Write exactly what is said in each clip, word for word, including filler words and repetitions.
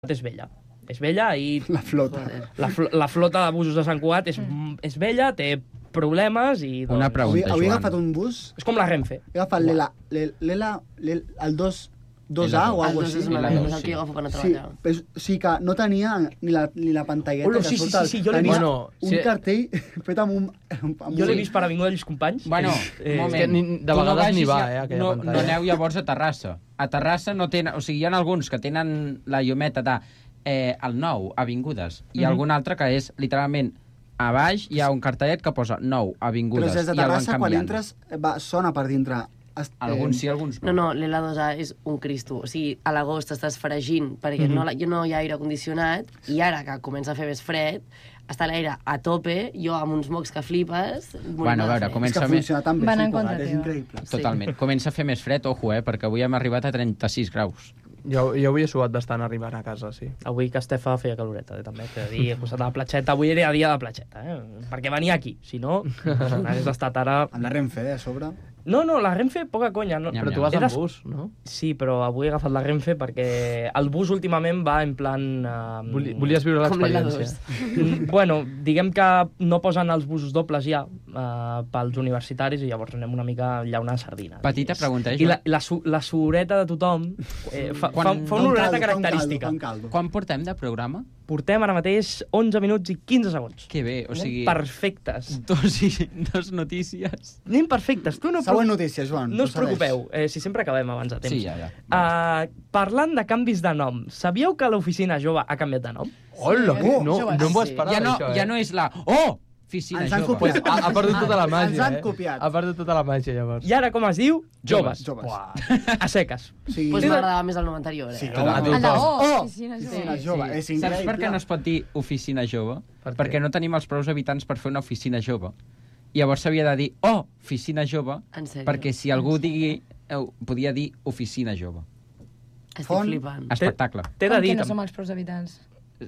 és vella. És vella i... La flota. La, fl la flota de busos de Sant Cugat és, mm. és vella, té problemes i... Doncs, Una pregunta, Avui, avui he Joan. agafat un bus... És com la Renfe. He agafat l'Ela... l'Ela... el dos... dos A o El alguna dos cosa és així. una la vegada, dos, és el que sí. jo agafo per anar a Sí, treballar. però, o sigui que no tenia ni la, ni la pantalleta Olo, que sí, sí, surt al- sí, sí, jo l'he tenia vist. Bueno, un sí. cartell fet amb un... Amb Jo l'he un- vist per Avinguda dels Companys. Bueno, eh, un moment. És que ni- de Tu no vegades ni vagis va, ja- eh, aquella no, pantalla. no aneu llavors a Terrassa. A Terrassa no tenen... O sigui, hi ha alguns que tenen la llumeta de eh, el nou, Avingudes, i Mhm. algun altre que és, literalment, a baix hi ha un cartellet que posa nou, Però Avingudes, si és de i el van Terrassa, quan canviant. entres, va, sona per dintre. Est- Alguns eh, sí, alguns No, no. no, l'L dos A és un cristo. O sigui, a l'agost estàs fregint perquè Mhm. no, la- no hi ha aire condicionat i ara que comença a fer més fred, està l'aire a tope, jo amb uns mocs que flipes... Bueno, a veure, com... comença És que més- funciona tan bé, Van Sant en contra Cugat, és teva. increïble. Totalment. Comença a fer més fred, ojo, eh, perquè avui hem arribat a trenta-sis graus. Jo, jo avui he suat bastant arribant a casa, sí. Avui que Estefa feia caloreta, eh, també. Que dir, costat de la platxeta. Avui era dia de platxeta, eh? Perquè venia aquí. Si no, hagués estat ara... Amb la Renfe, eh, a sobre. No, no, la Renfe, poca conya. No. Nyam, Però nyam. tu vas He amb des- bus, no? Sí, però avui he agafat la Renfe perquè el bus últimament va en plan... Uh, Voli, volies viure Com l'L l'experiència. dos. Bueno, diguem que no posen els busos dobles ja uh, pels universitaris i llavors anem una mica llaunar sardina. Petita pregunta, eh, I la, Joan? la, su la sureta de tothom eh, fa, fa, Quan- fa Fa una un oloreta caldo, fa un característica. caldo, fa un caldo. Quan portem de programa? Portem ara mateix onze minuts i quinze segons. Que bé, o sigui... Perfectes. Dos, i, dos notícies. Anem perfectes. Tu no, Següent notícia, Joan. no us procedeix. preocupeu, eh, si sempre acabem abans de temps. Sí, ja, ja. Uh, parlant de canvis de nom, sabíeu que l'oficina jove ha canviat de nom? Hola, Oh, no, joves, no m'ho sí. esperava, Ja no, això, eh? ja no és la... Oh! Oficina Ens han jove. copiat. Ha, ha perdut tota la Ens màgia, han eh? copiat. Ha perdut tota la màgia, llavors. I ara com es diu? Joves. Joves. Buah, a seques. O sigui, Pues m'agradava més el nom anterior, eh? Sí, A tu, A la O, Oh! oficina Sí, jove. la jove, és Saps increïble. per què no es pot dir oficina jove? Per què? Perquè no tenim els prous habitants per fer una oficina jove. I llavors s'havia de dir, oh, oficina jove, En sèrio? perquè si algú digui, eh, podia dir oficina jove. Estic Font. flipant. Espectacle. T'he de Com dir que no que... som els pros habitants.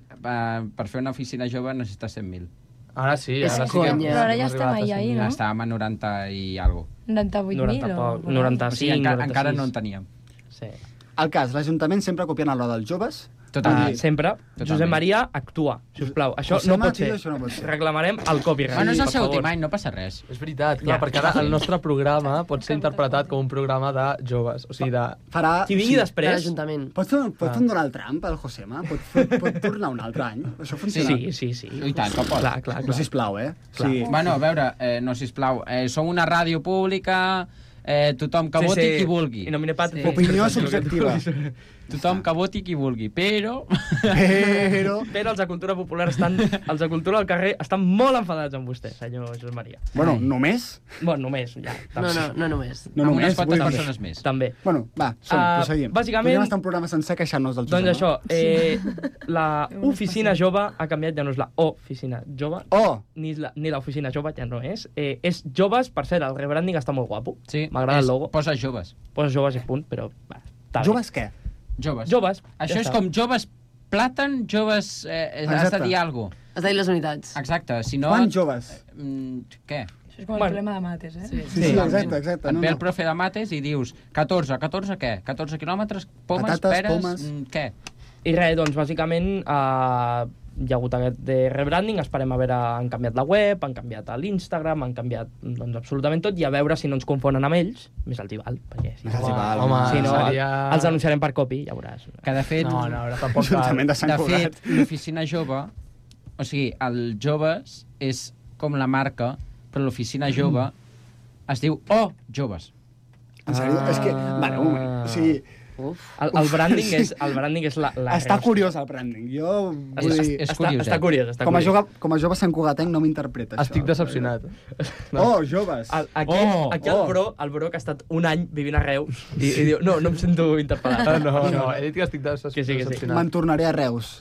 Uh, per fer una oficina jove necessites cent mil. Ara sí, És ara sí. que hem- conya. Però ara ja hem estem arribat a ahí, cent ahí, mil. no? Estàvem a noranta i algo. noranta-vuit mil noranta o... poc, por ahí. noranta. O sigui, cinc, encara, noranta-sis. encara no en teníem. Sí. El cas, l'Ajuntament sempre copiant el dels joves. Totalment. Uh, sempre. Totalment. Josep Maria, actua, sisplau. Això José no pot Matilde, ser. això no pot ser. Reclamarem el copyright. Bueno, és el per seu favor. últim any, no passa res. És veritat, clar, Ja. perquè ara el nostre programa pot ser interpretat com un programa de joves, o sigui, de... Farà... Qui vingui sí. De després... l'Ajuntament. Pots fer, pots Ah. fer un Donald Trump, el Josema? Pot, fer, pot tornar un altre any? Això funciona? Sí, sí, sí. I tant, que pot. Clar, clar, Però clar. sisplau, eh? Clar. Sí. Bueno, a veure, eh, no, sisplau, eh, som una ràdio pública, eh, tothom que voti qui vulgui. I no mine pat... Sí. Opinió subjectiva. Tothom que voti qui vulgui, però... Però... Però els de Cultura Popular estan... Els de Cultura al carrer estan molt enfadats amb vostè, senyor Josep Maria. Bueno, només? Bueno, només, ja. No, no, no només. No amb només, unes quantes vull dir- persones més. També. Bueno, va, som, Ah, proseguim. bàsicament- Podríem estar un programa sencer queixant-nos del Doncs Josema. això, eh, la oficina jove ha canviat, ja no és la oficina jove, Oh! ni, la, ni l'oficina jove ja no és. Eh, és joves, per cert, el rebranding està molt guapo. Sí, M'agrada és- el logo. Posa joves. Posa joves i punt, però... Va, està bé. Joves què? Joves. Joves. Això ja és està. com joves plàtan, joves... Eh, has Exacte. de dir alguna cosa. Has de dir les unitats. Exacte, si no... Quants joves? Mm, què? Això és com Bueno. el problema de mates, eh? Sí. Sí, sí, exacte, exacte. Et No, ve el no. profe de mates i dius catorze, catorze què? catorze quilòmetres, pomes, Patates, peres, pomes. mm, què? I res, doncs, bàsicament, eh, hi ha hagut aquest de rebranding, esperem a veure, han canviat la web, han canviat l'Instagram, han canviat doncs, absolutament tot, i a veure si no ens confonen amb ells, més el Tibal, perquè si Més el no, Tibal, home, si no seria... els anunciarem per copy, ja veuràs. Que de fet... No, no, no, tampoc cal. Ajuntament de Sant De Cugat. fet, l'oficina jove, o sigui, el joves és com la marca, però l'oficina jove es diu Oh Joves. En sèrio? Ah. És que... Vale, un moment. O sigui, Uf. El, el branding és, el branding és la... la està resta. curiós el branding. Jo vull És- dir... és Està, curioset. està curiós, està Com a, curiós. jove, com a jove santcugatenc no m'interpreta això. Estic decepcionat. Oh, joves. El, aquí, Oh, aquí oh. el bro, el bro que ha estat un any vivint a Reus i, i diu, no, no em sento interpel·lat. Ah, no, no, he dit que estic decep- Que sí, que sí. decepcionat. Me'n tornaré a Reus.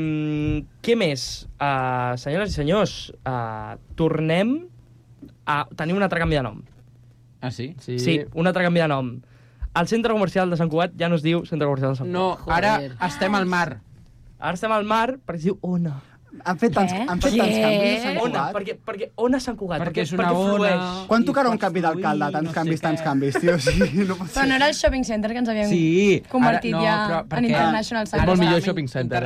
Em, què més? Uh, senyores i senyors, uh, tornem a tenir un altre canvi de nom. Ah, sí? Sí. Sí, un altre canvi de nom. El centre comercial de Sant Cugat ja no es diu centre comercial de Sant Cugat. No, ara Joder. estem al mar. Ara estem al mar perquè es diu Ona. Han fet tants, Què? han fet tants Què? canvis a Sant Ona, Cugat. perquè, perquè on a Sant Cugat? Perquè és una perquè ona... flueix. Quan i tocarà un pots canvi d'alcalde? fluir, Tants no sé canvis, tants què. canvis, tio. Sí, no pot Però ser. no era el shopping center que ens havíem Sí, convertit ara- no, ja però en perquè- International És molt millor Center. shopping center.